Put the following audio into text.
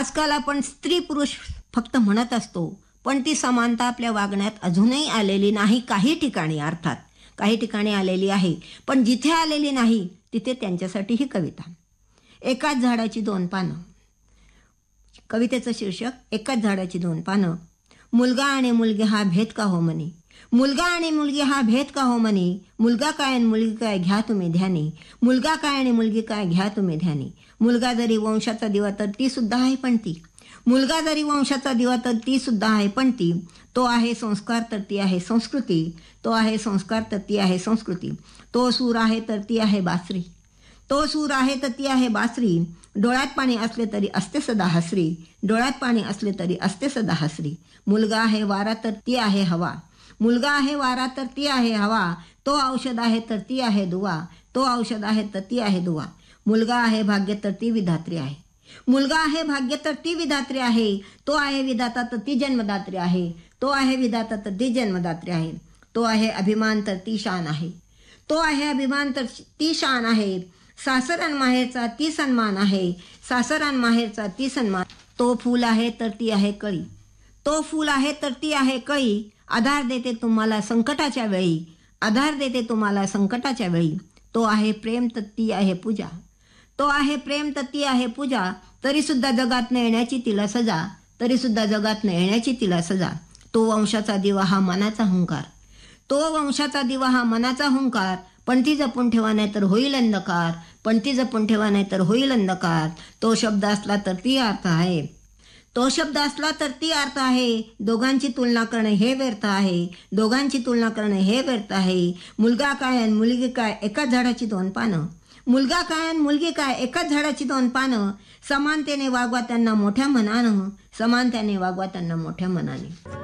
आजकाल आपण स्त्री पुरुष फक्त म्हणत असतो, पण ती समानता आपल्या वागण्यात अजूनही आलेली नाही. काही ठिकाणी अर्थात काही ठिकाणी आलेली आहे, पण जिथे आलेली नाही तिथे त्यांच्यासाठी ही कविता. एकाच झाडाची दोन पानं. कवितेचं शीर्षक एकाच झाडाची दोन पानं. मुलगा आणि मुलगी हा भेद का हो मनी. मुलगा आणि मुलगी हा भेद का हो मनी. मुलगा काय आणि मुलगी काय घ्या तुम्ही ध्यानी. मुलगा काय आणि मुलगी काय घ्या तुम्ही ध्यानी. मुलगा जरी वंशाचा दिवा तर ती सुद्धा आहे पण ती. मुलगा जरी वंशाचा दिवा तर ती सुद्धा आहे पण ती. तो आहे संस्कार तर ती आहे संस्कृती. तो आहे संस्कार तर ती आहे संस्कृती. तो सूर आहे तर ती आहे बासरी. तो सूर आहे तर ती आहे बासरी. डोळ्यात पाणी असले तरी असते सदा हसरी. डोळ्यात पाणी असले तरी असते सदा हसरी. मुलगा आहे वारा तर ती आहे हवा. मुलगा आहे वारा तर ती आहे हवा. तो औषध आहे तर ती आहे दुवा. तो औषध आहे तर ती आहे दुवा. मुलगा आहे भाग्य तर ती विधात्री आहे. मुलगा आहे भाग्य तर ती विधात्री आहे. तो आहे विधाता तर ती जन्मदात्री आहे. तो आहे विधाता तर ती जन्मदात्री आहे. तो आहे अभिमान तर ती शान आहे. तो आहे अभिमान तर ती शान आहे. सासर आणि माहेरचा ती सन्मान आहे. सासर आणि माहेरचा ती सन्मान. तो फूल आहे तर ती आहे कळी. तो फूल आहे तर ती आहे कळी. आधार देते तुम्हाला संकटाच्या वेळी. आधार देते तुम्हाला संकटाच्या वेळी. तो आहे प्रेम तर ती आहे पूजा. तो आहे प्रेम तर ती आहे पूजा. तरी सुद्धा जगात येण्याची तिला सजा. तरी सुद्धा जगात येण्याची तिला सजा. तो वंशाचा दिवा हा मनाचा हुंकार. तो वंशाचा दिवा हा मनाचा हुंकार. पण ती जपून ठेवा नाही तर होईल अंधकार. पण ती जपून ठेवा नाही तर होईल अंधकार. तो शब्द असला तर ती अर्थ आहे. तो शब्द असला तर ती अर्थ आहे. दोघांची तुलना करणे हे व्यर्थ आहे. दोघांची तुलना करणे हे व्यर्थ आहे. मुलगा काय आणि मुलगी काय एकाच झाडाची दोन पानं. मुलगा काय आणि मुलगी काय एकाच झाडाची दोन पानं. समानतेने वागवा त्यांना मोठ्या मनानं. समानतेने वागवा त्यांना मोठ्या मनाने.